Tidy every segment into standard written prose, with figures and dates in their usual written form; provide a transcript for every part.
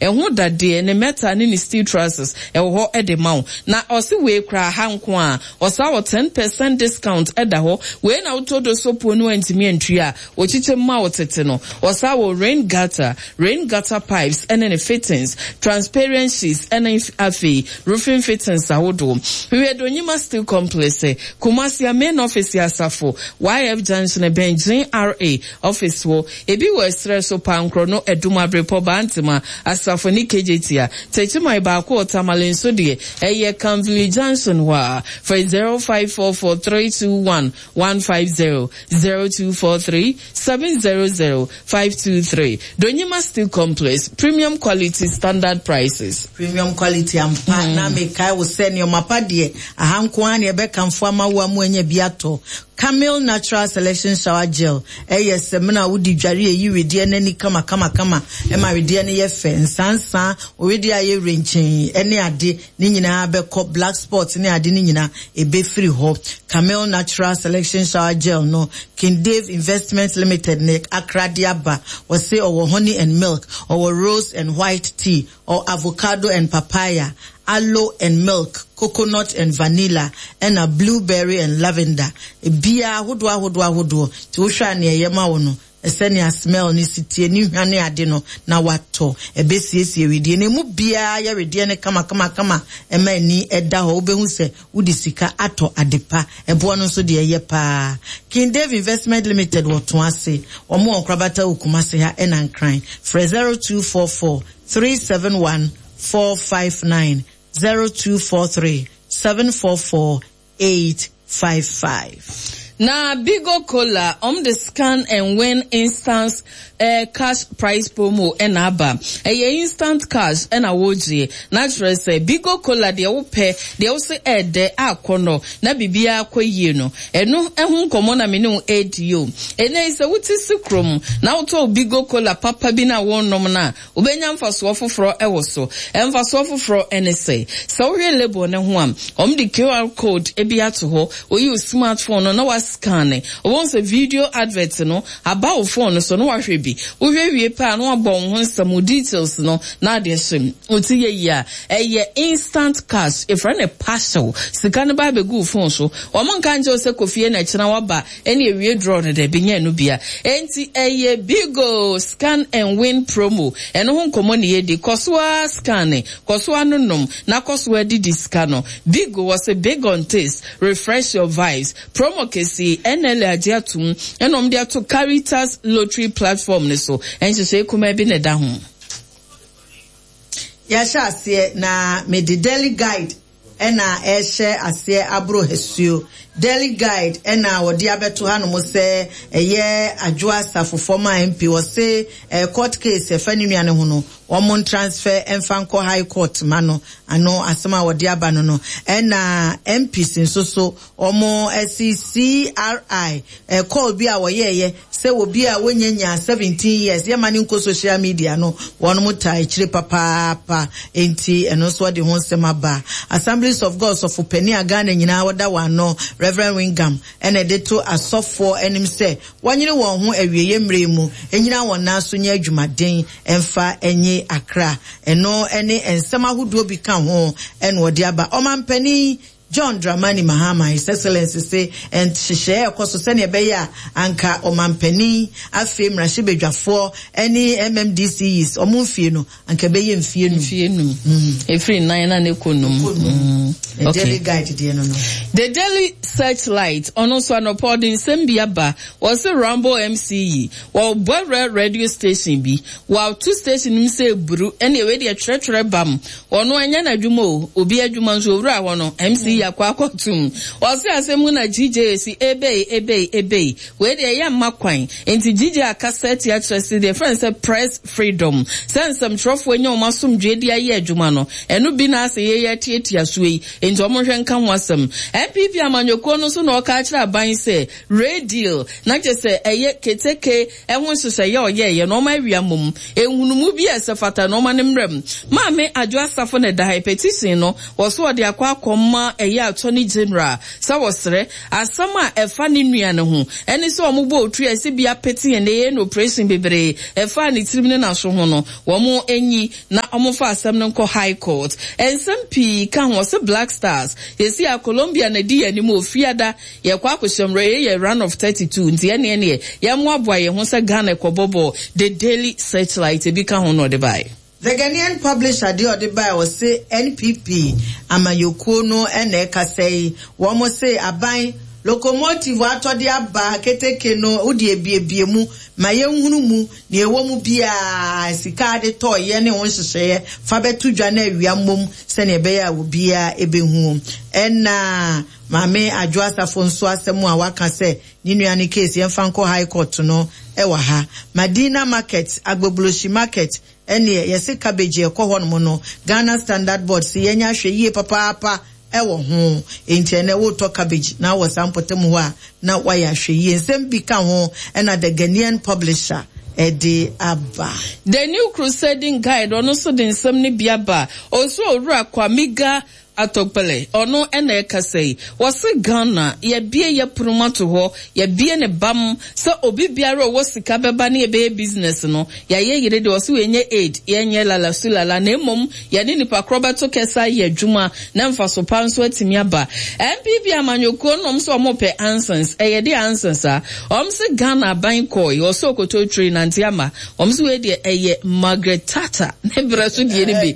ɛho dade ne metal ne steel trusses ɛwɔ hɔ ɛde ma wo na ɔse we kra hanko a ɔsa wɔ 10% discount ɛda hɔ we na wotodo sopo no antimi antwi a wɔkyekyɛ ma wo tete no ɔsa wɔ rain gutter pipes ɛne ne fittings transparent sheets ɛne afi roofing fittings ahodo we do nyima steel complex Kumasi main office Asafo YF Junction Benjin RA office wo ebi wo esreso pankro no eduma brepo bantima Asafo ni KJT techima ba ko tamalen so de eye Canville Junction wa for 0544321150 0243700523 Donyima Steel Complex premium quality standard prices premium quality ampa na me kai wo send your mapa de ahanko an e be kanfo amawo amuanya biato Camel Natural Selection Shower Gel. Yes, semina wudi dware yi wedi na ni kama e ma wedi na ye fe nsansa wedi aye renchin ene ade ni nyina be ko black spot ni ade ni nyina e be free ho. Camel Natural Selection Shower Gel no King Dave Investment Limited ne Accra Diaba or say or honey and milk or rose and white tea or avocado and papaya, aloe and milk, coconut and vanilla, and a blueberry and lavender. A beer, hodwa, to usha ni yema wono. Eseni a smell ni sitie ni hwane ade no na wato ebesiesie wedi ne mu bia ya wedi ne kama ema ni eda ho obehu se udi sika ato adepa ebo no so de ye pa King Dave Investment Limited woto ase omo onkrabata okumase ha enankran 0244 371 459 0243 744 855. Na Bigo Cola the scan and win instant cash prize promo and aba instant cash and awoji naturally say Bigo Cola de ope de o se de akono na bibia akwaye no eno ehun komo na me no edio ene se wuti sikrom na woto Bigo Cola papa bi na wonnom na obenya mfaso foforo ewoso emfaso foforo enese so we label ne ho am the QR code ebi ato ho o use smartphone no na scanning. Once a video advert no about phone so no wahwe bi. Wohwe pa no abon ho some details no na de him. Oti ye instant cash if run a parcel. Sika no ba be go phone so. Omo kan je se kofie na kina waba ene ewie draw no de benya no bia. Enti Bigo scan and win promo. Eno ho nkomo ne ye de kosoa scanning. Kosoa no nom na kosoa di scan no. Bigo was a big on taste. Refresh your vibes. Promo case NL ajatum enom dia to Caritas lottery platform ne so enso se kuma bi ne da ho ya sha ase na me the daily guide ena share ase abro hesuo daily guide ena wodi abeto ha no mo se eye adwoa safofo ma MP wo se court case efani nua ne ho no omon transfer enfanko high court mano ano asema wodi aba no ena MPs nsoso omo SCCRI call bi a woyeye se obi a wonyanya 17 years ye mani nko social media no wono mutai chire papa enti eno so de ho sema ba Assemblies of God of Upeni Agana nyina woda wano Reverend Wingam ene de to asofo enim se wanyire won ho awieye mremu enyina won na so nya adwumaden emfa enye Accra eno ene ensema hudo bi kan ho ene wodi aba omampani John Dramani Mahama, His Excellency say and share koso sene beya anka omampani afem rashibe dwafo any MMDCs omunfie no anka beye mfie no efri nan na nekonum okay. Daily guide de no the daily searchlight ono so anopodin sembiaba was a Rambo MCE while Boy radio station bi while two station say buru anyway the tretre bam ono anya na dwumo obi adwuma nso owura wono MCE akwakotum wose asemu na GJC ebe we dey ya makwan enti GJ akasset ya trust the friends say press freedom sense some trofo enya o masom dwedi aye adwuma no eno bi na ase ye tietia suei enti o mohwe nka wasam MPP amanyoko no so na oka kira aban say radio na je say eye keteke ehun so say ye oye no ma wiamom ehunumu bi esefata no ma nemrem ma me adwo asafo na da petition no wo so de akwa akoma ɛyɛ attorney general sa wɔsrɛ asɛm a ɛfa ne nua ne ho ɛne sɛ ɔmo bɔ otru ɛsɛ bia peti and ɛyɛ no operation bebree ɛfa ne tirim ne naso ho no wɔmo enyi na ɔmo fa asɛm no nkɔ high court ɛnsɛm pii ka ho sɛ Black Stars yɛsi a Colombia na di anim ofiada yɛkɔ akɔhyɛmrɛ yɛ run of 32 nti ɛne yɛmo aboa yɛ ho sɛ Ghana kɔbɔbɔ the Daily Searchlight ebi ka ho no de bai. The Ghanaian publisher de odibai was say NPP amayokuo no ene kasei wo mo say aban locomotive ato de aba keteke no udi ebiebie mu ma yenhunu mu na ewo mu bia sika de to ye ne won hyehyeye fa betu dwa na awia mom se ne be ya wo bia ebehu ena mame adwoasafo nso asemu a waka se ni nuane case yemfa nko high court no ewa ha Madina market agbobloshi market ene yesi cabbage ekọ ho no Ghana Standard Board si yenya hwe yie papa ewo ho enti ene wo to cabbage na wo sampotem ho a na wa ya hwe yie nsem bi ka ho ena the Ghanaian publisher Edi Abba. The New Crusading Guide ono so de nsem ne biaba oso owura Kwamiga Atokpele ono ena ekasei wose Ghana ye bie ye promoto ho ye bie ne bam so obi biara wo sika beba na ye business no ya ye yire de wose we nye aid ye nye lala sulala na emom ye ne nipa krobeto kesa ye adwuma na mfaso panso atimi aba MPP amanyoko no mso omope answers ye de answers a omse Ghana ban koi oso koto train antiama omse we de ye Margaret Tata ne braso de ne bi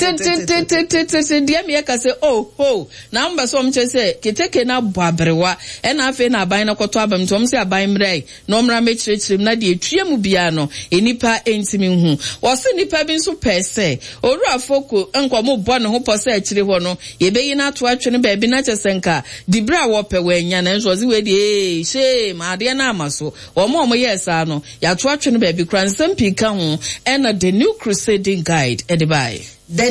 de me kase oh na mba so mche se keteke na boabrewa ena afi na aban na koto abam to mse aban mrei no mra mechirechirem na de etue mu bia no enipa entimi hu wose nipa bi nso pese oru afoko enkomo bo ne ho pose akire ho no yebeyi na to atwe ne ba bi na chesenka dibra wo pe wanya na nso zi we de shame ade na amaso omo yesa no ya to atwe ne ba bi kransam pika ho ena the New Crusading Guide edibai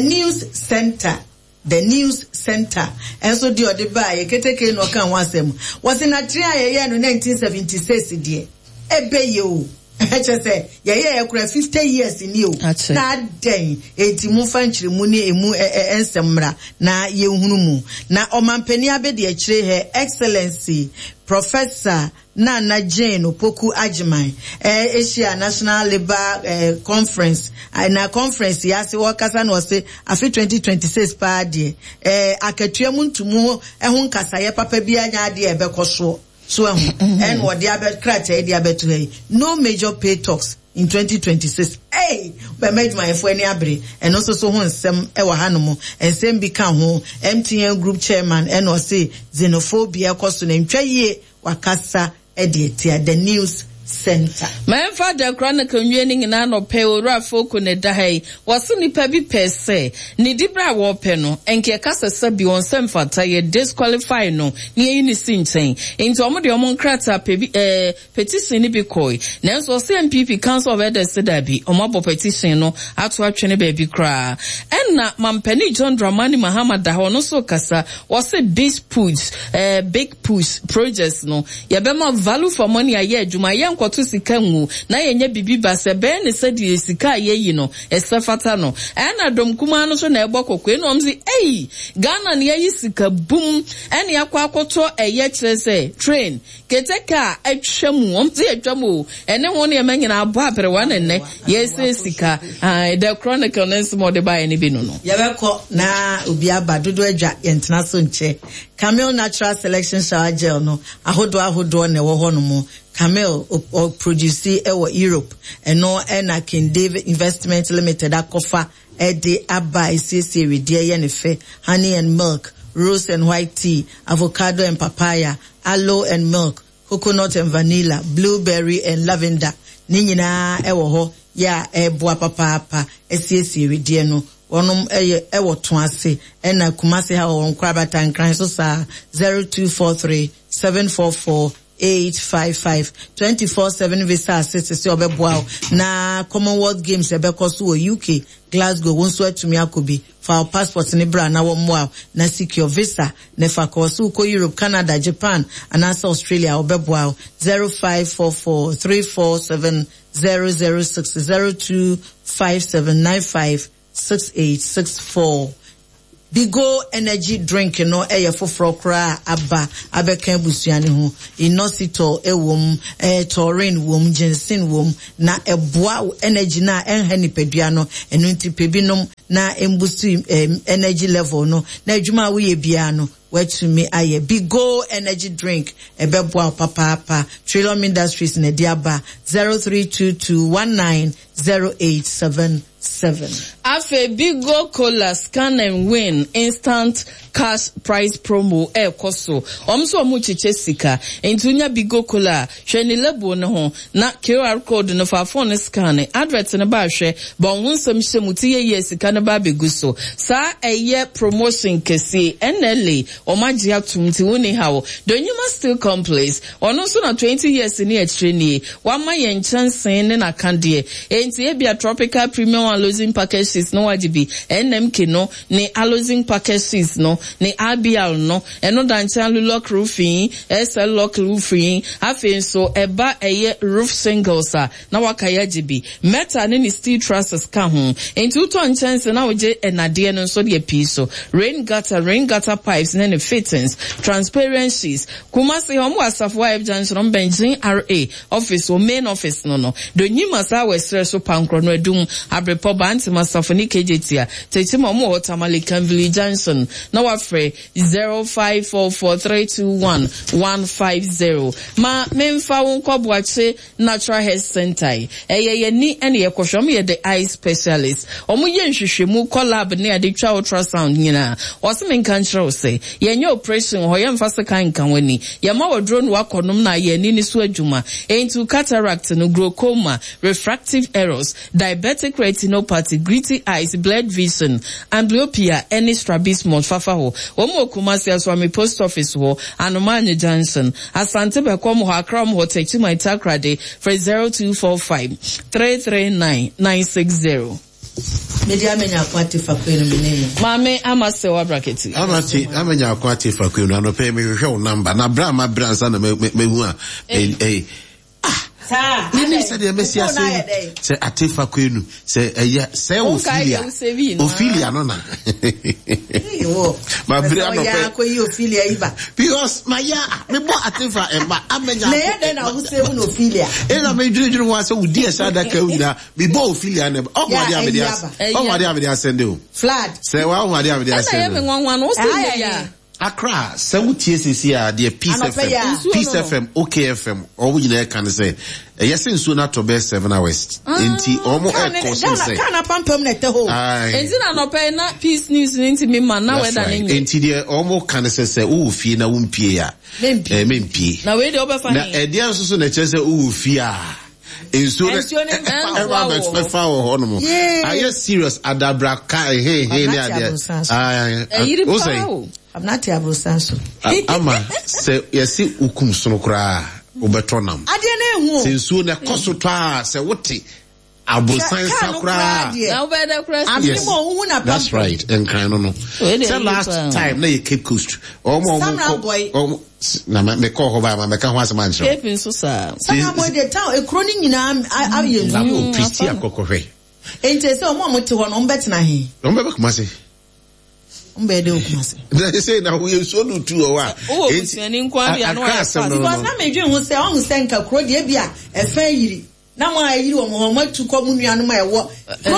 The news center enso di odiba ye keteke no kan wasem was in a tria ye no 1976 die ebe ye o ehese ye kura 50 years in you na den enti mu fanchire mu ne emu ensemra na ye hunu mu na omampani abede e kire he excellency Professor Nana Jane Opoku Agyeman Asia National Labour Conference na conference yase wakasa no se afi 2026 pa de akatua mu ntumu ho nkasa ye papa bia nya de ebekoso so and what the abet krata de abetu no major pay talks in 2026 be made my friend abre and also so ho nsem ewa hanom ensem bi kan ho MTN group chairman and o say xenophobia koso na ntwa yie wakasa editia the news center. My father chronicle nwening na no pe ora foko ne dahai was nipa bi pese ni dibra wo pe no enke kasa sabi on semfata ye disqualify no ni ni sinchen into omo de omo nkrata petition ni bi koi nanso se MPP council of elders da bi omo bo petition no ato atwene ba bi kra enna mampani John Dramani Mahama da ho no so kasa was big push projects no ye be ma value for money aye adwuma ye koto sika ngu na yenye bibi ba se be ne se de sika yeyi no esefata no na dom kuma no so na ebokokwe no omzi Ghana ne yeyi sika boom ene yakwa akoto eye kirese train keteka atwamu omzi atwamu ene ho ne emanyina abo abrewa ne yese sika the chronicle nso mo de ba ene bi no yebeko na obi aba dodo adwa yentena so nche Camel Natural Selection Shower Gel no ahodo ne wo ho no mo Camel or produce Europe and no ena King David Investment Limited akofa ede aba isisi redie ye ne fe honey and milk, rose and white tea, avocado and papaya, aloe and milk, coconut and vanilla, blueberry and lavender. Ni nyina ewo ho ya eboa papa isisi redie no onum ewo to ase ena kumase ha won kwabata nkran so sa 0243 744 855 24/7 visa assist se obeboa na Commonwealth Games ebekoso wo UK Glasgow wonso atumi akobi fa passport ne bra na wo moa na secure visa ne fa koso ko Europe Canada Japan and Australia obeboa 0544 347 006 025795 6864 Bigo energy drink no eye foforo kra aba abeka busuane ho inositol ewom taurine wom ginseng wom na eboa energy na enha nipadua no eno ntipebinom na embusu energy level no na adwuma wo ye bia no wetumi aye Bigo energy drink ebeboa papa Trillium Industries na diaba 0322190877. Afe Bigo Cola Scan and Win Instant Cash Prize Promo koso omso omuchiche sika entunya Bigo Cola hwene lebo no ho na QR code no fa phone scan advert ne ba hwe bon hunsem hyemuti ye sika ne ba beguso sa eye promotion kesi NLA omaji atumti woni hawo Donyuma Steel Complex ono so na 20 years ni etreni wama ye nchansen ne na kande enti e bia tropical premium alozing packages no wajibi NMK no ne alozing packages no ne RBL no eno danchan lock roofing SL lock roofing afen so eba eye roof shingles na wakaya jibi meta ne steel trusses ka ho enti uto nchanse na oje enade no so de piso rain gutter pipes ne fittings transparencies Kumasi homo asafo wife junction Benjin RA office or main office no Donyuma sa westre so pankro no adum abrepo banti masafoni KJT tetima mo Tamale Canville Johnson na wafre 0544321150 ma memfa wonko boache natural health center ye ni ene ye kohwom ye the eye specialist omo ye nhwehwemu collab ne ade twa ultrasound nyina oseme nkanchiro se ye nye operation ho ye mfa se kan wani ye ma wodrone wakonom na ye ni so adwuma into cataract no glaucoma refractive errors diabetic retinopathy gritty eyes blurred vision amblyopia any strabismus fafa ho omo Kumasi aswami post office ho Anomanye Johnson asante bekom ho akram ho techima itakrade for 0245 339960 media menya kwati fakwenu menene mame amase wa bracket amenya kwati fakwenu anope me hwehwe number na bra ma bransa na mehu a Nini said the Messiah say Atifa Queen say say Ophelia no na. My brother Ophelia iba. Because my me bo Atifa emba amenya. Na then na who say Ophelia. E na me dwedwene ho asa udi esa da ka wina me bo Ophelia na. O ma dia me dia. O ma dia me dia send o. Flood. Say wa o ma dia me dia send. Na ye me nwanwa no say ya. Accra, so TSC the Peace FM, OKFM, or we can say, yes, in soon to best 7 hours. Inti, almost a course. And no pay not peace news into me, man. Now, inti the almost can say, oh, fear, Pia, Mimpi. Now, wait over for me. And the answer to the chess, oh, fear. Insurance, are you serious? Adabra, hey, I'm not able to Ama se yesi ukum sonokra ubetonam. Adene since soon na kosotwa se wote abusan sakra. Yes, that's right. And kind of no. So last time na you Cape Coast. Na me call ho ba ma me ka ho asema ncho. Cape so sa. Some boy the town e kroni nyina abiye. Na o Christy akokohwe. Ente se o mo mote ho no mbetena he. No be Kumasi. They say now we so no too or what? It's an inquiry. Because I made you who say on Sanka Crodia, a fair. Now I you want to come on my walk.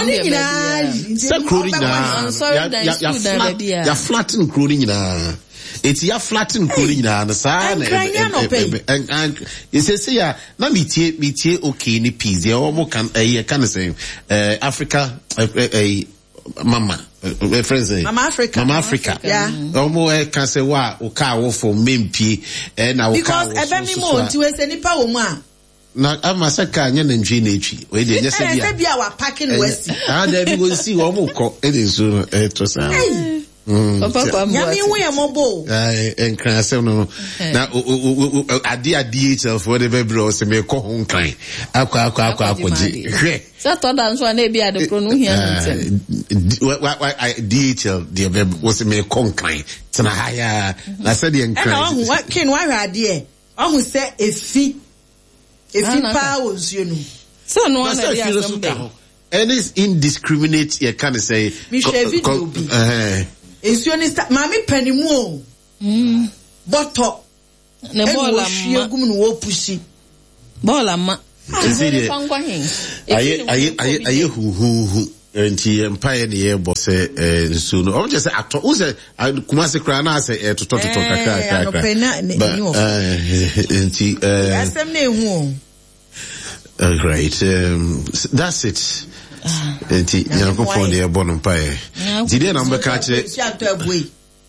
I'm sorry that you're flattening crooning. It's your flattening crooning on the side. And it says, yeah, now me tea, okay, ni peas. You almost can say, Africa, Mama friends Mama Africa yeah omo can say wa o ka wo for mempi na o ka because ebemi mo nti we se nipa wo mu a na amasaka anya na ntwe na etwi we dey nyese bia se bia wa parking west there we go see omo ko e dey so to sa papa yami wo ye mobo en kan se no na ade itself for the baby se me ko ho nkan akwaji hwe so to dan so na bia de pro no hia ntem detail the baby was me konkan tena haya na said the nkan na ho kin wa hwade ohu se efi powers you know so no one dey and it's indiscriminate you can say Ensuo ni mami panimu o. Bottle. Ne bola ma. Gum no wo pushi. Bola ma. Aye hu. Nti empire ne ye bo se nsu no. O je se ato. O se Kumasi kra na se toto kakra. Nti asem na ehu. Great. That's it. Nti Nyankopon ne ye bo no empire. Did na mbeka kire.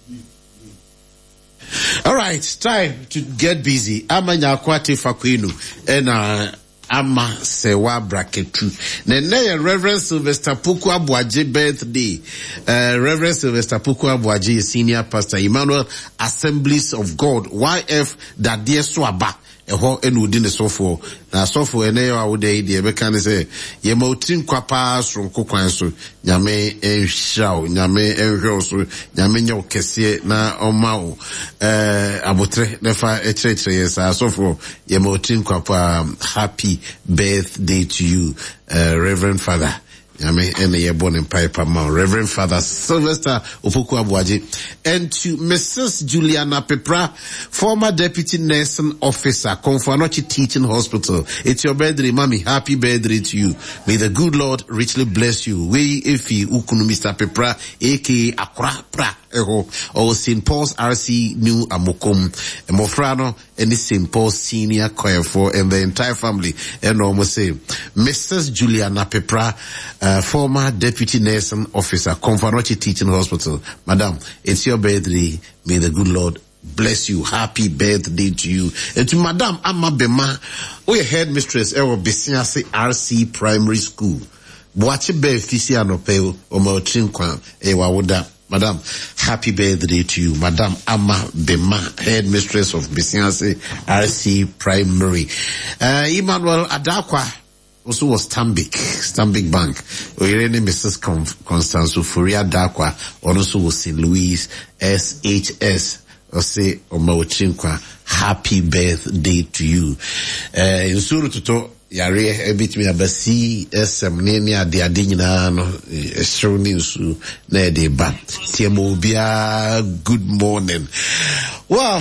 All right, time to get busy. Amanya kwate fakwinu ena ama sewa braketu. Nene Reverend Sylvester Puku Abuaje birthday. Reverend Sylvester Puku Abuaje senior pastor Emmanuel Assemblies of God YF Dadie Swaba. Eho enudi ne sofo na sofo ene yo awode de be kan se ye ma otin kwapa so kokwan so nyame enhraw nyame enhwew so nyame nyaw kese na omawo abotre nefa echeche yesa sofo ye ma otin kwapa happy birthday to you Reverend Father Nyame ene ye born in Piper Mount. Reverend Father Sylvester Opoku Abuaje. And to Mrs. Juliana Pepra, former Deputy Nursing Officer, Konfanochi Teaching Hospital. It's your birthday, Mommy. Happy birthday to you. May the good Lord richly bless you. We Efi Ukunu Mr. Pepra, aka Akra Pra. Or St. Paul's RC New Amokum, Mofrano, and the St. Paul's Senior Choir for and the entire family. And almost say, Mrs. Juliana Pepra, former Deputy Nursing Officer, Konfanochi Teaching Hospital. Madam, it's your birthday. May the good Lord bless you. Happy birthday to you. And to Madam Amma Bema, we headmistress, Besiase RC Primary School. Boache be fisia no peo, o maochinkwa, wawoda. Madam, happy birthday to you. Madam Amma Bema, headmistress of Besiase RC Primary. Emmanuel Adakwa also was Stanbic Bank. Irene Mrs. Constance Furia Adakwa also was St. Louis SHS. Ose Omaochinkwa, happy birthday to you. In Suru Tuto, Yare, ebit me abasi, neni ade nyina no, esro ni nsu, na de ba. Tiemo bia, good morning. Well,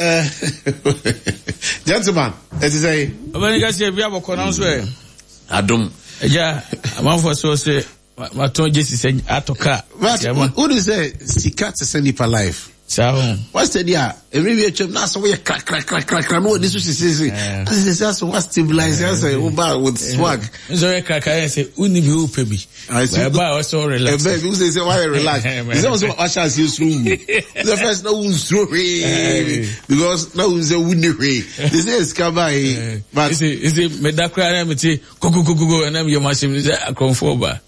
gentlemen, as you say, when you guys say, we have a pronounce way. Adum. Yeah, I'm on for so say, my tongue just say, Atoka. Who do say, Sika to send it for life? So, what's the idea? Every week, so we crack. No, this is just what stabilizes with swag. So, crack, I say, Uni be open. I say, also relax. Who say, why relax? It's also what shall you through. The first no one's through because no one's a winning way. This is Kabai. But is it Medakra? I'm say, go, and I'm your machine. Is that a conformer?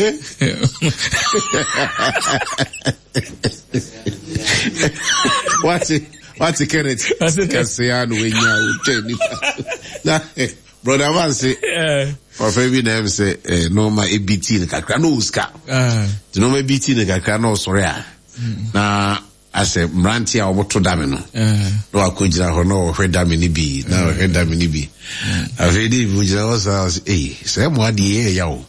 What's it, Kenneth? Kasiano, when you brother, man say, for every name say, no, my ABT, the Kakranoska. No, my BT, the Kakrano, sorry. Now, I say, Mrantia or what to Damino. No, I could no, head Damini be, now head Damini be. I've heard it, which I was, same one year, yo.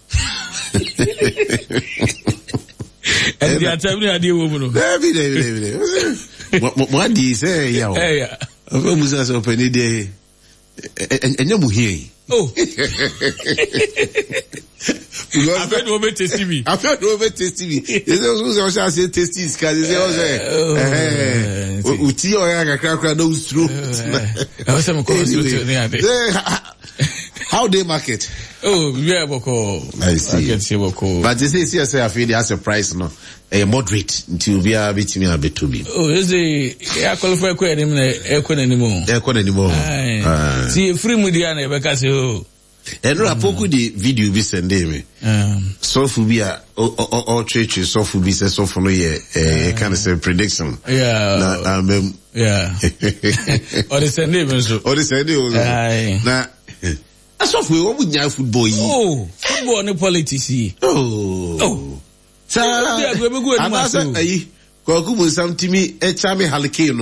And the attempt idea woman. Every day. What do you say, yo? Yeah. I'm almost open a day. And you're here. Oh. I've heard over tasty me. I've heard over tasty me. There's also say tasty because they say, Uti or Yaga crack those through. How they market? Oh, yeah, Boko. I see. I can see Boko. But they say, yes, I feel has a price, no, a moderate until we are between a bit to be. Oh, is the air qualify aircon anymore? Aircon anymore. See, free Mudiana, because you. And Rapoku the video be send me. So for be all churches, so for be so for no year, kind of say prediction. Yeah. Yeah. Or the send name also. Or the send name also. Now, that's what we want with football. Oh, football and politics. Oh. So, Kwaku some Timmy a charming Hurricane.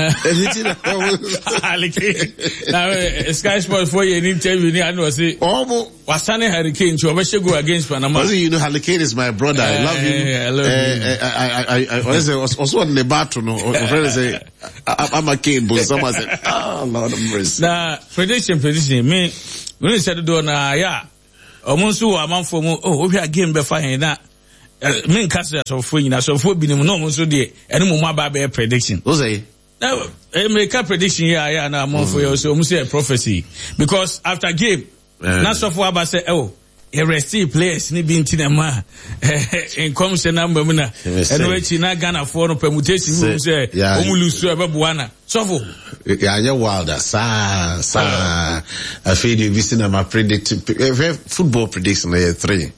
Hurricane. Now, Sky Sports for you in interview, I know, say, almost was Sunny Hurricane, so I should go against Panama. You know, Hurricane is my brother. I love him. I love him. I was also on the bathroom. Say, I'm a cane, but someone said, oh, Lord of mercy. Now, prediction, me, when you said the door, yeah, almost so a month for more, oh, we are game before that. Men cast so for you, so for being no so dear, and more by prediction. What's it? Now, make a prediction, yeah, now more for you, so almost a prophecy. Because after game, not so far, but say, oh, a resty players, ni being Tinama, in comes a number, and which in a Ghana for no permutation, say, Omulu Buana. So for yeah, wilder, I feel you visiting my prediction, football prediction, 3.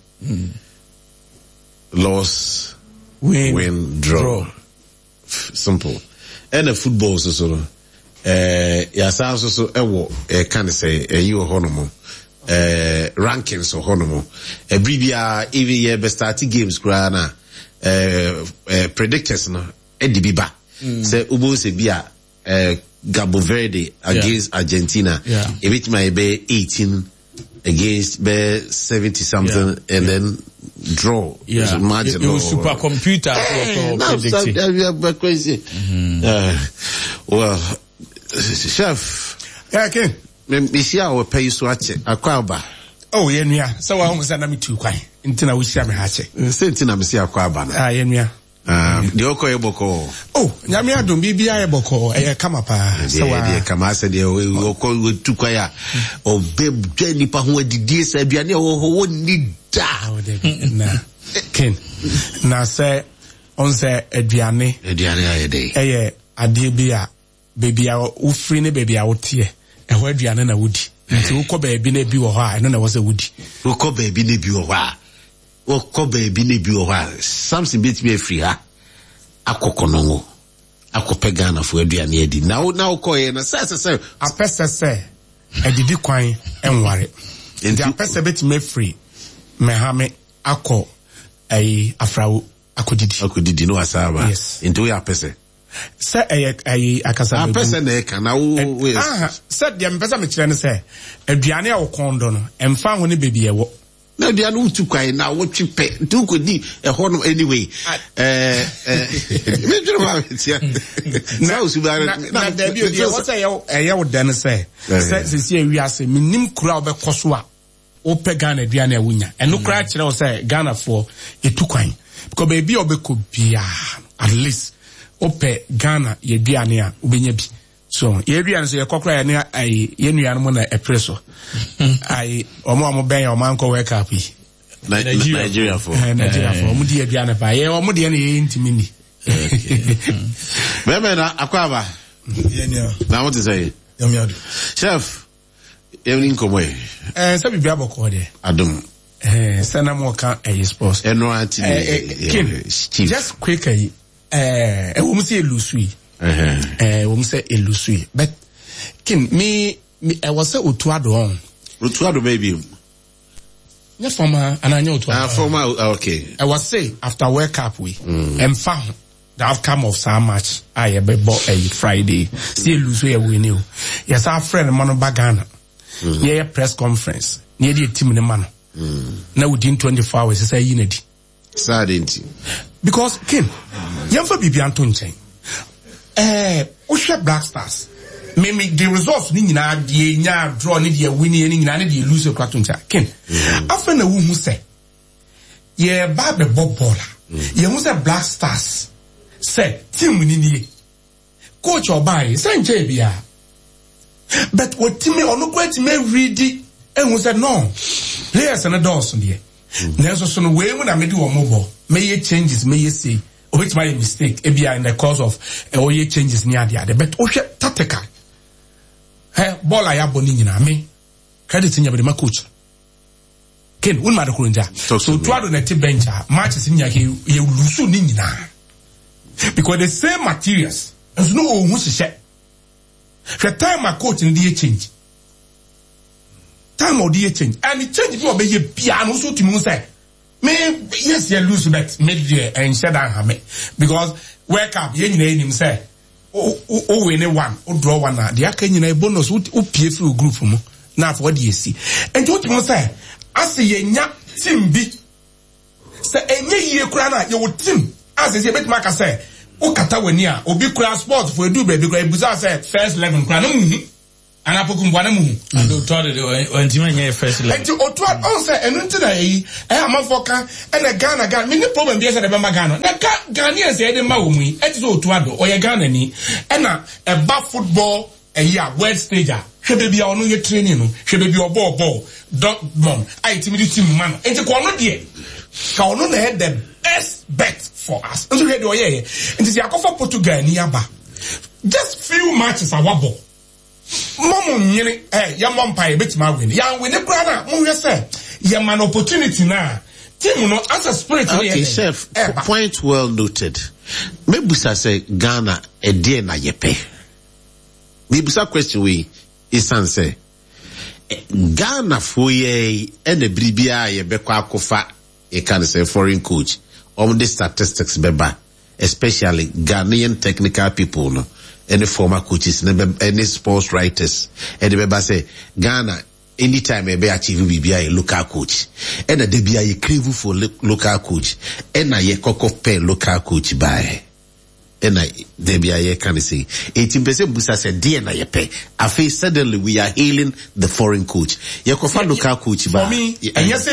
Loss, win, draw. Simple. And the football so sounds also can say you honomo rankings or honomo bribia even year best starting games grana predictors no edibiba say ubo se bia Cabo Verde against Argentina it might be 18 against 70 something and then draw. Yeah, it was supercomputer. Crazy. Well, chef. Yeah, okay. Me our pay so akwaba. Oh, yeah. So I almost me too quite. Intina we share me hache. Sentina me see akwaba. Yeah. The oko eboko. Oh, nyame adom bibia eboko come up so come say the oko tu kwaya o beb nipa ho adidie sa aduane o ni da na ken na say on say aduane ayede ade bia bebia wo free ne bebia wo tie ho aduane na wudi nti wo kɔ baabi na bi wo ho a no na wo say wudi wo kɔ baabi na bi wo ho a something bit me free ha akokonongo akope Ghana for aduane adi now call na say apese adidi kwan enware ndi apese bit me free me ha me akọ afrawo akodidi no asaba into we apese say akasa apese na ka na wo say dem pese me kire ne say aduane a wo kondo no emfa ho ne bebi ewo na dia no tu kwai na wo twipe tu ko di ho no anyway me drum ma tia na usubare na da bi odi what say you dan say say wi ase minim kura obekoso a o pe Ghana dua na awunya eno kura kire o say Ghana for etu kwan because baby obeko bia at least o pe Ghana ye dua ne a obenya bi so ye dua so ye kokra ye ne ye nua no na epreso omo ben o man ko wake up Nigeria for omo di dua na pa ye omo de na ye ntimi ni me na akwaba na what is say chef evening komoy say bibia boko de adom sana mo kan sports eno anti just quickly wo mse elusui wo mse elusui but kin me I was say otuado baby nya former ananya otuado former okay I was say after World Cup we found the outcome of so much I be bought a Friday see elusui e win you yes our friend man bagana yeah press conference near the team ne man now within 24 hours say yinadi sadenti because kin yamfa bibianto nchen Usha Black Stars maybe the results ni nyina de nya draw ni de win ni nyina ni de lose kwato ncha ken afa na wu hu se ye ba be bobola ye hu se Black Stars say team ni ni coach obai say nche bia but what team onu kwati me ready hu se no players na dos ni na so no we mu na me di wo mobo me ye changes me ye say which my mistake ebia in the cause of oye changes near the other but ohwe tactical ball ya boni nyina me credit nya be ma coach ken un ma de kurunja so tuado na ti bench matches nya ye lusu ni nyina because the same materials as no ohun sise the time my coach in the change time of the change and the change people be ye bia no so timi say yes, you lose bet mid-year and shut down me because wake up, you him say, oh, win one, or draw one. The Akan bonus would appear through group from now for what do you see? And what you say, I say, ye team B. Say, a year crana, your team, as a bit marker say, O Catawania, or big class sports for a do baby, because I said, first 11 cranum. And I put one and do try it when you first like. And to Otwad also, and today, I am a foca and a Ghana gun. Many problem yes at the Mamagano. Now, Ghanaians said in Maumi, and so Twado or a Ghanani, and a buff football, a year, word stager. Should be on your training, should be your ball, dog bomb, I timidity man, and the corner dear. Kauno had the best bet for us. And so, and this Yakofa Portugal nearby. Just few matches are wobble. Momo nyere ya mompa bit ma win ya win brother mo we say ya man opportunity na team no as a spirit. Okay, chef, point well noted. Mebusa say Ghana e dey na yepe. Mebusa question we isan say Ghana for ye and the bribia ye bekwa akofa e can say foreign coach on the statistics beba, especially Ghanaian technical people no. Any former coaches, any sports writers, and the say Ghana anytime I be achieve BBI a local coach, and the BBI a crave for local coach, and I cock pay local coach by, and I the BBI can say 18% busa said dear na ye pay. I feel suddenly we are hailing the foreign coach. Ye cock local coach by. For me, and yes,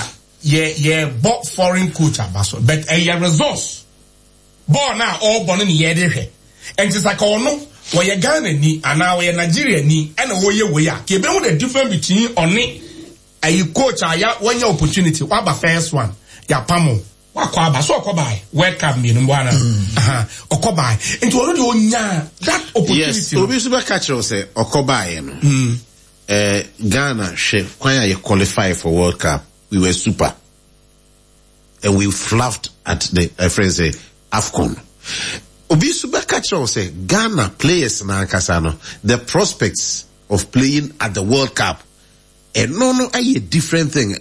ye bought foreign coach abaso, but a resource. Born now all born in the and it's like oh no, where you Ghana ni and now where Nigeria ni and where you are. Keep the difference between only a coach when your opportunity. What about first one? Ya pamo. What kwaba so kwabai. Welcome me numwana. Okobai. And to already onya that opportunity. Yes. Obi super catcher say okobai no. Ghana she kwanya you qualify for World Cup. We were super. And we fluffed at the friends say AFCON. Obi Subaka Chon say Ghana players na Kasano, the prospects of playing at the World Cup. And no, a different thing.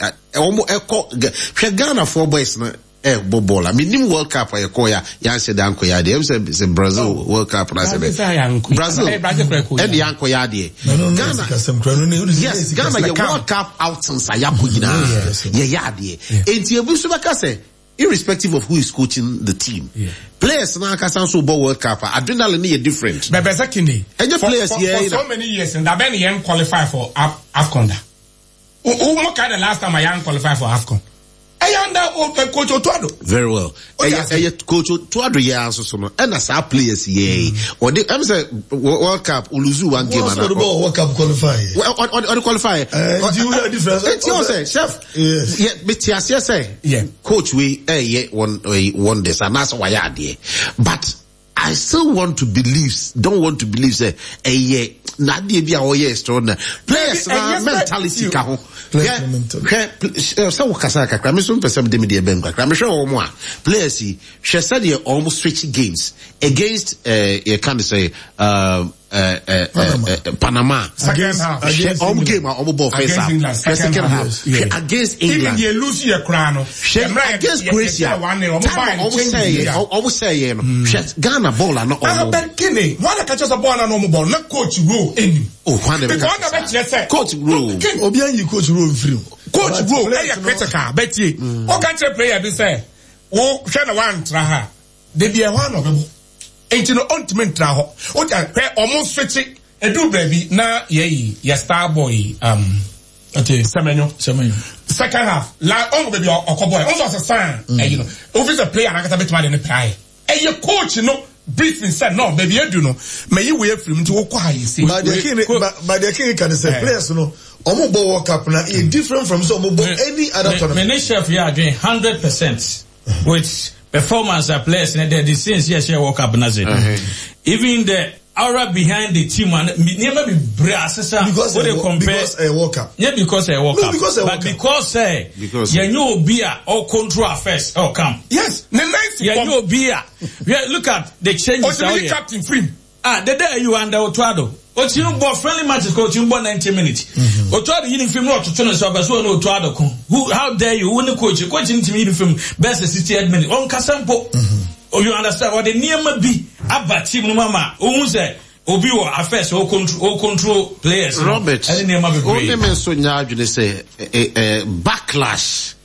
Ghana for boys na bobola. I mean, World Cup I call ya say danko ya de. Say Brazil World Cup na say Brazil. And yanko ya de. Ghana. Yes, Ghana your World Cup out since ayapo gina. Ya de. Enti Obi Subaka say irrespective of who is coaching the team, players now can so World Cup. Adrenaline is different. But secondly, and the players here for so many years, and I've been qualify for AFCON. Who kind of last time I young qualify for AFCON? I under Coach Otuado. Very well. Coach Otuado yeah so no. And as our players or they I'm say World Cup Uluzu one game and World Cup qualify. Or qualify. Do you know the difference? It's you say chef. Yes. Yeah, but yes say. Yeah. Coach we won this and that's why I there. But I still want to believe, don't want to believe say na dey be our extraordinary players mentality ka ho so wakasa kakra me so person dem dey ben kakra me hwe omo a players hwe said they almost switch games against you can say Panama second half against game ball first half second half against England even you lose your crown against Croatia almost say Ghana ball and not but Kini one catch us a ball and no ball not coach rule any coach rule obi coach rule free coach rule e critical bet ye o can say player be say o hwe na one tra ha de bia one of enti no ultimate tra ho o ja pe almost switch edu baby na ye star boy okay Semenyo second half la on baby okoboy on so sign you know office a player na kata bet ma de ne pray e ye coach no briefing said no baby you do no may you wait from to go high say but the king can say players no omo ball World Cup na is different from so omo any other tournament. Me chef here again 100% with performance of players and the since yes World Cup na even the aura behind the team and never be brass because what they compare because a World Cup because a World Cup but because you know beer or control affairs or come yes the nice you know beer look at the changes also captain free the day you under Otuado Otu ball friendly matches coach you 90 minutes. Otu the uniform no to so abaso no to adoko. Who how dare you when the coach into uniform best 68 minutes. On kasampo. You understand what the name be about team no mama. Who say Obi wa affairs o control players. Robert. Only men so nyadwene say backlash.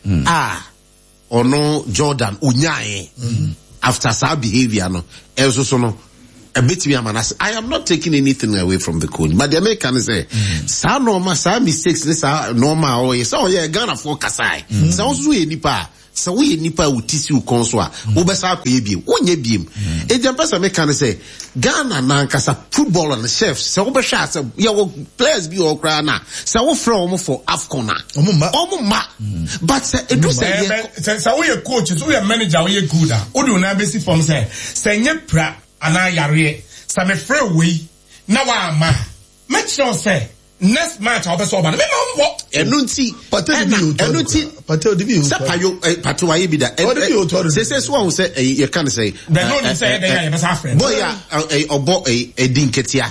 Or no Jordan unyae after sa behavior no. Also so no. A bit me I am not taking anything away from the coach, but the American say, "Sa normal, sa mistakes, sa normal. Oh yes, oh yeah, Ghana for Kasai. Sa also nipa, sa we nipa utisi ukonswa. Ubesa kuyebi, unye bim. E jampa sa American say, Ghana na kasa football and chefs. Sa ubesha sa ya players bi okra na. Sa wo from for Afcon. Omuma. But sa edu say, sa we coach, so we manager, we good. Odu na basic form say, nye pra. Ana yare sa me free we na wa ma make sure say next match obeso oba me no wo enunti pateo sa payo patoa ye bi da say so won say you can say the no say dey be sa friend boy obo edinketia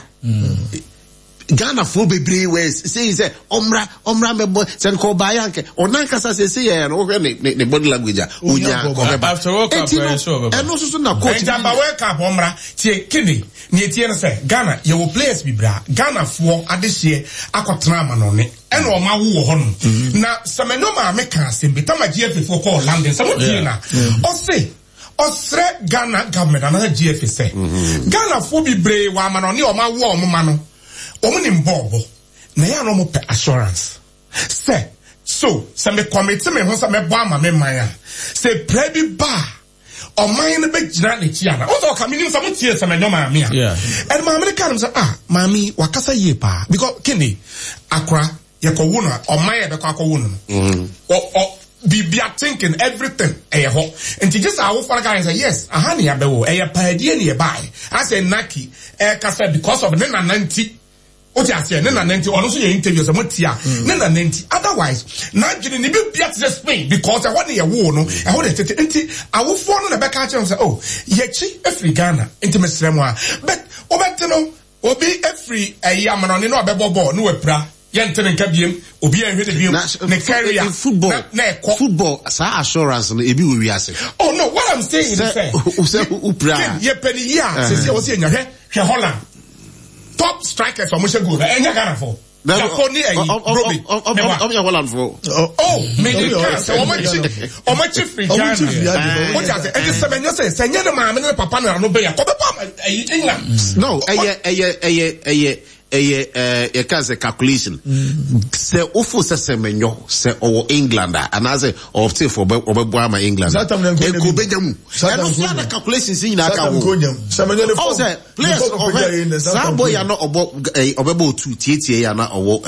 Ghana for bebree ways say omra mebo say ko bayanke onan kasa say ye no ne body language onya ko ba after work up so eno so na coach ba work up omra tie kini ne tie no say Ghana ye wo players bi bra Ghana for adehye akotena ma no ne eno o ma wo ho no na semenyo ma me kan sembe tama GFF ko London say what tie na o say osre Ghana government na GFF say Ghana for bi bre wa ma no ne o ma wo o ma no Omuni mbobo na ya no mo pe assurance say so se me committee me ho se me bo ama me man say pray bi ba o man ne be gina ne tia na o so ka minim se mo tie se me no ma me and ma me kan say mami wakasa ye pa because kini akra ye ko wo na o man ye be ko akwo no o be thinking everything ho and just our for guys say yes ahani ya be wo pa die ne buy I say naki kasa because of the 90 Oja say na 90 ono so your interview say motia na 90 otherwise na gini ni be at the Spain because I want ye wo no e ho de tete enti awofo no na be ka che say oh yechi every Ghana enti mesrem a but obete no obi every yamanone no obebo no wapra yentene nka biem obi anhwe de biem ne career football sa assurance no ebi wo wiase oh no what I'm saying is say upra ye peni ya say wo say nya hwe Holland top strikers for Musha Gold. Enya Ghana for. Japoni Robbie. Holland for. Oh, me so o ma chief free Ghana. What you say? And the semenyo say senya de ma me ne papa na no be ya. Ko be pa England. No, a calculation. Se ofo se semenyo se o England and as of say for Obama England. E ko bejamu. And no so na calculation sin na ka wo. Semenyo le for. Say players of Sambo ya no obebo tu tie ya na owo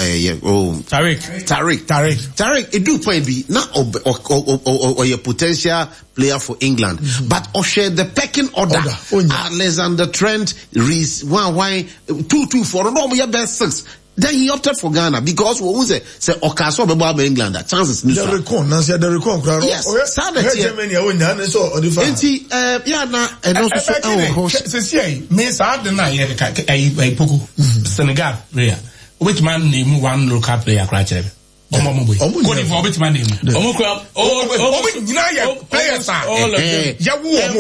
Tariq e do point be na or your potential player for England but or share the pecking order. Alexander Trent Reece 1-2 for no we have best 6 then he opted for Ghana because what was it say Okaso be about England that chances the recon yes Germany onya so enti ya na and also so say me sa de na ye poku Senegal player which man name one local player kra chere omo boy for which man name omo kra nyina ye players ya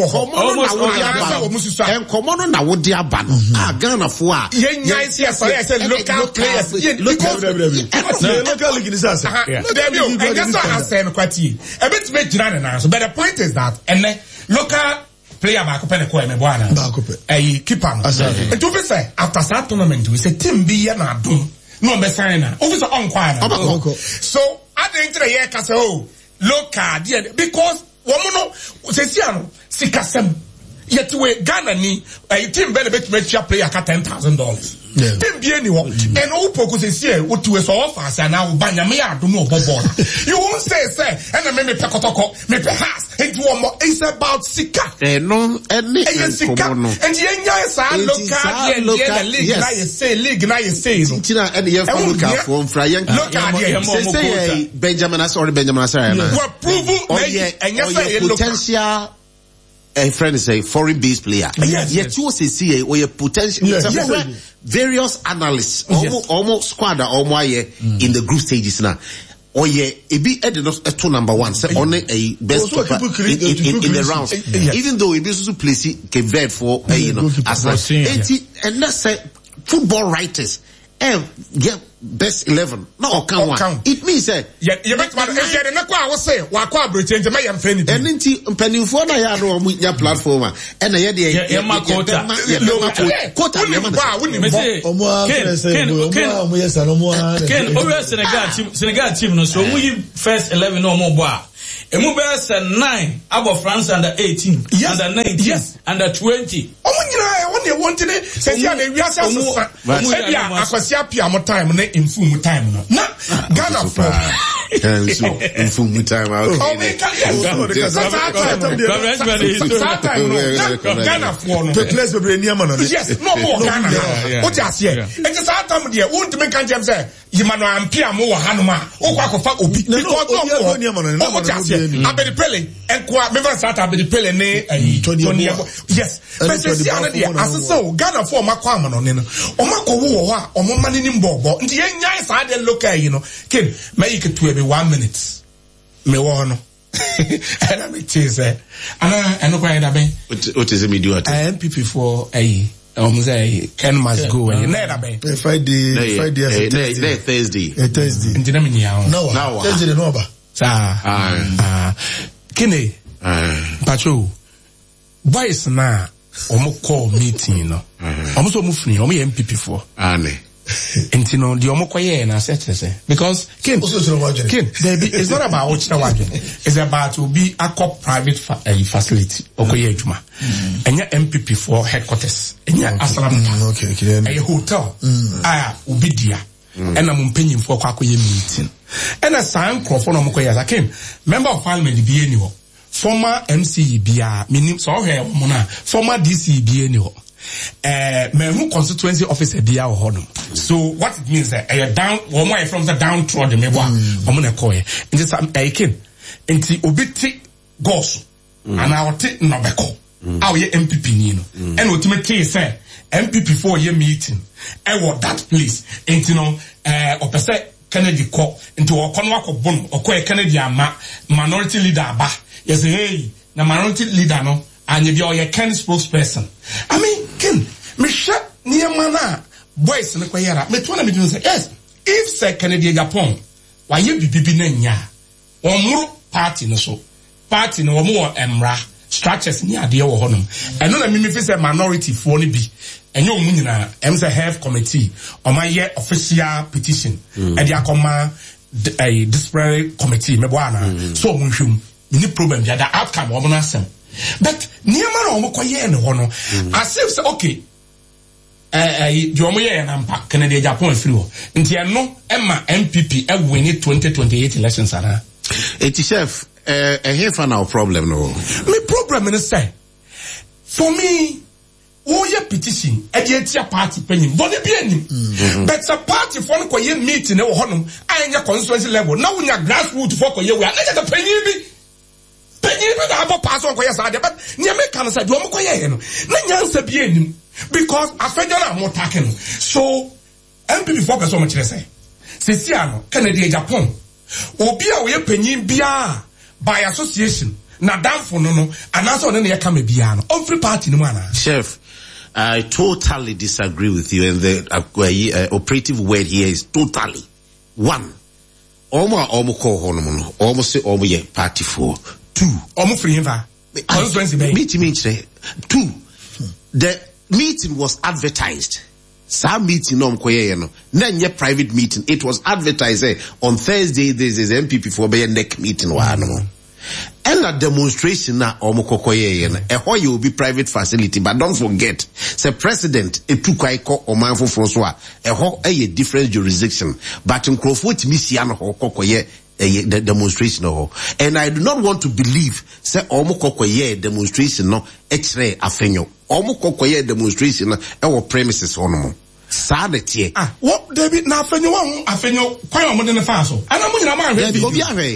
wo no na wo de aba no Ghana fo a ye nyai say local players local league is as there you just understand kwati e bit me gyina na so but the point is that local player back up and me boana keeper and to be say after that tournament we say team be na do no be sign na officer on choir so I didn't hear ka say oh local there because woman no say no sikasem yet we Ghana ni team be bet player ka $10,000 team be any one and all poku say see what to so offer and now banya me adom obobon you won't say and me pekotoko me perhaps it one more is about sika no any sika and yenya sa local league na you say tina and you local from Frayan say Benjamin Asare we prove and you say potential a friend is a foreign-based player. Yet you see or your potential. Various analysts, almost squad in the group stages now. Or ebi to number one. Say only a best keeper in the rounds. Even though ebi also place Cape Verde for as and let's say football writers. Best 11. No, count. It means that. You bet man. If you're not going to say, "What can bring change?" My friend. And into penny for na ya no with your platform. And I had Senegal team no so we first 11 no more boy. Emu best 9 about France under 18, under 19, under 20. They wanted it. Say we are time in full time. Na Ghana for in full time. Ghana for yes, no more Ghana. What just here? It is our time there. Won't make can say Yimano Ampia mo Hanuma. O kwa obi. Because Abedi Pele and kwa member start Abedi Pele ne yes. But see another so Ghana for makwama no no omako wo ho a omo mane ni mbobo nti yenyan sa de local kin make it to be 1 minute me wo no and I make tease ana kwa da ben what is me do at MPP for say Ken must go and na da ben Friday Thursday nti na me nya no Thursday no ba kine pacho boys na omo call meeting no omo so mo free omo ye MPP for enti no the omo koye na say because Ken it's not about it's about to be a private facility okoye adwuma enya MPP for headquarters enya asram a hotel obi dia ena mo mpanyim for kwakoye meeting ena san crofo no mo koye Ken member of parliament bi eni ho former MCE bia minim so he mona former DCE bia ni ho mehu constituency officer bia ho hodom so what it means that down one way from the downtrodden mebo omo na koye nti sam Ken nti obiti goals and our take no beko aw ye MPP ni no and ultimately say MPP for ye meeting that place nti no opese Kennedy ko nti okono akobon okoye Kennedy ama minority leader aba yes, hey, the minority leader no, and if you're a Ken spokesperson. I mean, Ken, me shut near mana boys in the choir. Me twana me do say yes. If say Kennedy Japan, why you be nenya? Or more party no so party no more emra structures near the honum. And no, I mean if it's a minority for only be. And you munina, say have committee on my year official petition, and the command a disparate committee me bwana so munhum. Any problem the outcome of an answer. But near man or koye no hono. As if say okay. Jomoye and Ampa Canada Japan free. Nti no Emma MPP win 2028 elections ana. Eti chef here for now problem no. Me problem is say for me your petition a party penny body be any but a party for koye meeting no hono anya constituency level now we are grassroots for koye we are let the penny be penny be about pass on koye side but nya me kan say do mo koye no na nyansa bi anim because afejo na mo taken so MPP for person mo kire say sesia no Canada Japan obi a we penny bia by association na danfo no anaso ne na ye kama bia no on free party no ana chef. I totally disagree with you, and the operative word here is totally. One, almost call honomono, almost say almost party for. Two, almost free him. Meeting say two. The meeting was advertised. Some meeting no then your private meeting. It was advertised on Thursday. This is MPP for be neck meeting. And that demonstration na omokokoye you will be private facility, but don't forget the president etukaiko omanfo François a different jurisdiction, but in Crawford misiano kokoye the demonstration and I do not want to believe say omokokoye demonstration no extra afenyo omokokoye demonstration our premises honomo sadete what David na afenyo kwai omo de na fa so ana mo nyina ma hwe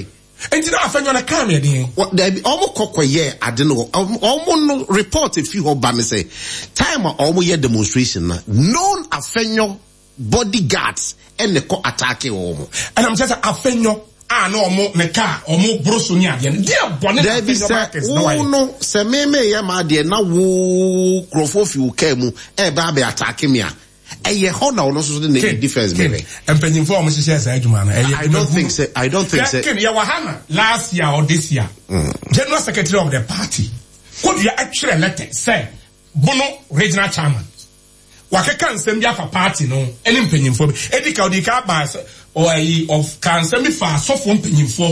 Enti na afenyo na kam ye den. Omo kokoye ade no. Omo no report if you ba me say time omo ye demonstration na known afenyo bodyguards and the ko attack omo. And I'm just afenyo no omo ne car omo broso ni ade. Dia bone na afenyo markets no why. No se meme ye ma de na wo krofo fi wo ka mu e ba be attack me a. Eye ho na ono so the defense baby. Empenyim for omo hye say adwuma na. I don't think so. Ken ya wahana last year or this year. General Secretary of the party. Could you actually letter say Bono regional chairman? Wakeka nsem bia for party no eni mpenyimfo bi edika odika ba or of kan nsem fa so for mpenyimfo